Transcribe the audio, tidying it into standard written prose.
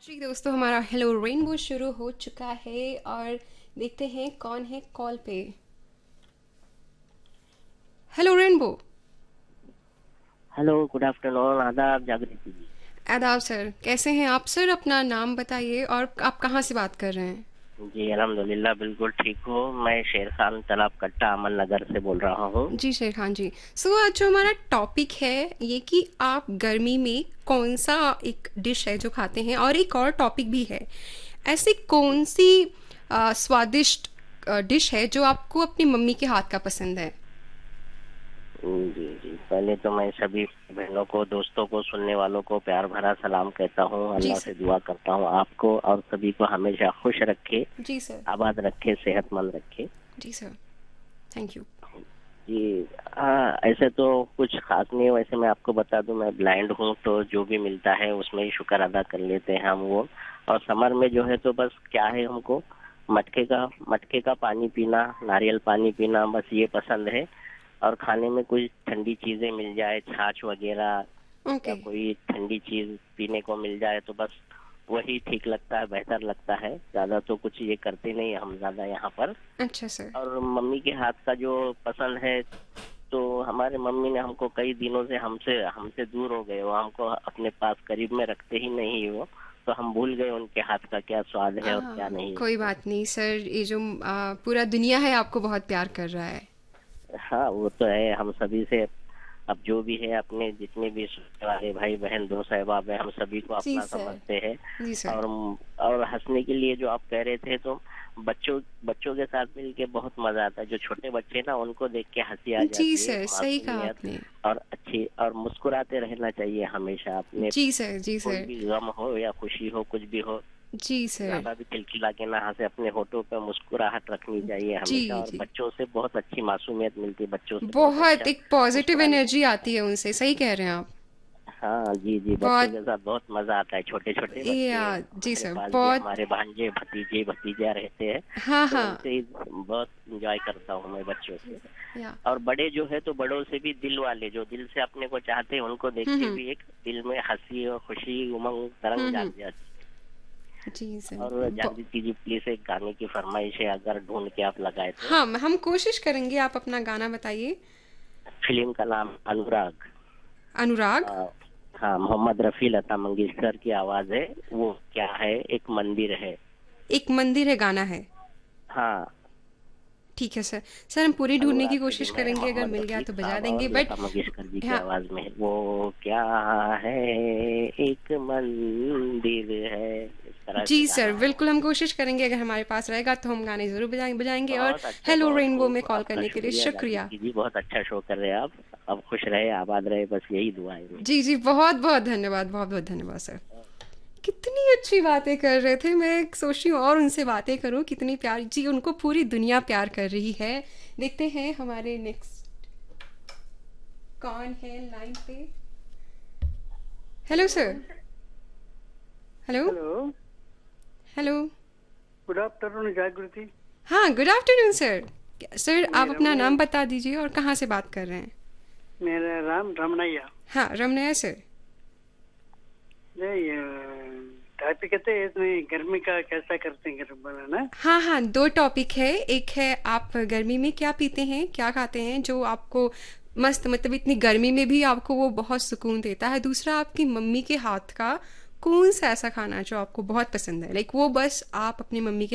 जी दोस्तों, हमारा hello rainbow शुरू हो चुका है और देखते हैं कौन है कॉल पे। Hello rainbow. Hello, good afternoon. आदाब जागृति जी। आदाब सर, कैसे हैं आप सर? अपना नाम बताइए और आप कहाँ से बात कर रहे हैं? जी अल्हम्दुलिल्लाह बिल्कुल ठीक हूँ। मैं शेर खान तालाब कट्टा अमन नगर से बोल रहा हूँ। जी शेर खान जी। सो आज जो हमारा टॉपिक है ये कि आप गर्मी में कौन सा एक डिश है जो खाते हैं, और एक और टॉपिक भी है, ऐसी कौन सी स्वादिष्ट डिश है जो आपको अपनी मम्मी के हाथ का पसंद है? जी जी, पहले तो मैं सभी बहनों को, दोस्तों को, सुनने वालों को प्यार भरा सलाम कहता हूँ। जी अल्लाह सर। से दुआ करता हूँ आपको और सभी को हमेशा खुश रखे, जी सर। आबाद रखे, सेहतमंद रखे। जी सर। Thank you. जी हाँ, ऐसे तो कुछ खास नहीं है। वैसे मैं आपको बता दूं, मैं ब्लाइंड हूँ, तो जो भी मिलता है उसमें ही शुक्र अदा कर लेते हैं हम वो। और समर में जो है तो बस क्या है, हमको मटके का पानी पीना, नारियल पानी पीना, बस ये पसंद है। और खाने में कुछ ठंडी चीजें मिल जाए, छाछ वगैरह या ओके। कोई ठंडी चीज पीने को मिल जाए तो बस वही ठीक लगता है, बेहतर लगता है। ज्यादा तो कुछ ये करते नहीं है हम ज्यादा यहाँ पर। अच्छा सर। और मम्मी के हाथ का जो पसंद है, तो हमारे मम्मी ने हमको कई दिनों से हमसे हमसे दूर हो गए, वो हमको अपने पास करीब में रखते ही नहीं वो। तो हम भूल गए उनके हाथ का क्या स्वाद है और क्या नहीं कोई है। बात नहीं सर, ये जो पूरा दुनिया है आपको बहुत प्यार कर रहा है। हाँ वो तो है, हम सभी से। अब जो भी है, अपने जितने भी सुनने वाले भाई बहन दोस्त अहबाब है, हम सभी को जी अपना सर। समझते हैं। जी सर। और और हंसने के लिए जो आप कह रहे थे, तो बच्चों बच्चों के साथ मिलके बहुत मजा आता है। जो छोटे बच्चे ना, उनको देख के हंसी आ जी जाती है, एक सर, सही कहा मासूमियत। आपने। और अच्छी और मुस्कुराते रहना चाहिए हमेशा अपने। जी सर। जी कोई सर। भी गम हो या खुशी हो, कुछ भी हो, जी सर। ज्यादा भी खिलखिला के ना हंसे। अपने होठों पे मुस्कुराहट रखनी चाहिए हमेशा। जी और जी। बच्चों से बहुत अच्छी मासूमियत मिलती है, बच्चों से बहुत बहुत अच्छा एक पॉजिटिव मुस्कुराने एनर्जी को। आती है उनसे, सही कह रहे हैं आप। हाँ जी जी, बच्चों बहुत। के साथ बहुत मजा आता है। छोटे छोटे बच्चे जी हमारे सर, पास भी, बहुत। हमारे भांजे भतीजे भतीजा रहते हैं। हाँ तो हाँ। उनसे ही बहुत इंजॉय करता हूँ मैं, बच्चों से। या। और बड़े जो है तो बड़ों से भी दिल वाले, जो दिल से अपने को चाहते हैं, उनको देख के हम्म। भी एक दिल में हंसी और खुशी, उमंग तरंग हम्म। जाग जाती जी है। सर। और जागृति जी, प्लीज एक गाने की फरमाइश है, अगर ढूंढ के आप लगाए तो। हाँ, हम कोशिश करेंगे, आप अपना गाना बताइए। फिल्म का नाम अनुराग। अनुराग। आ, हाँ, मोहम्मद रफी, लता मंगेशकर की आवाज है। वो क्या है, एक मंदिर है। एक मंदिर है गाना है। हाँ, ठीक है सर। सर हम पूरी ढूंढने की अनुराग कोशिश फिल्म है, करेंगे, अगर मोहम्मद मिल गया रफी तो बजा साहब देंगे, और बट लता मंगेशकर जी की हाँ। आवाज में है। वो क्या है, एक मंदिर है, इस तरह से जी सर, गाना है। बिल्कुल हम कोशिश करेंगे, अगर हमारे पास रहेगा तो हम गाने ज़रूर बजाएंगे। और बहुत अच्छा, हेलो बहुत रेनबो में खूब। कॉल आपका करने के लिए शुक्रिया शुक्रिया। जागृति जी, बहुत अच्छा शो कर रहे हैं आप। अब खुश रहे, आबाद रहे, बस यही दुआ है मेरी। जी जी, बहुत बहुत धन्यवाद, बहुत बहुत धन्यवाद सर। कितनी अच्छी बातें कर रहे थे, मैं सोच रही हूँ और उनसे बातें करूँ। कितनी प्यारी जी, उनको पूरी दुनिया प्यार कर रही है। देखते हैं हमारे नेक्स्ट कौन है लाइन पे। Hello sir. Hello. Hello. Hello. Hello. Good afternoon जागृति। हाँ, गुड आफ्टरनून सर। सर मैं आप अपना रमने नाम बता दीजिए और कहाँ से बात कर रहे हैं? मेरा राम रमणैया। हाँ, रमनया सर। ये टॉपिक कहते हैं इसमें गर्मी का कैसा करते हैं गर्म वाला ना। हाँ हाँ, दो टॉपिक है। एक है आप गर्मी में क्या पीते हैं, क्या खाते हैं जो आपको मस्त, मतलब इतनी गर्मी में भी आपको वो बहुत सुकून देता है। दूसरा आपकी मम्मी के हाथ का कौन सा ऐसा खाना जो आपको बहुत पसंद है, लाइक वो बस आप अपनी मम्मी के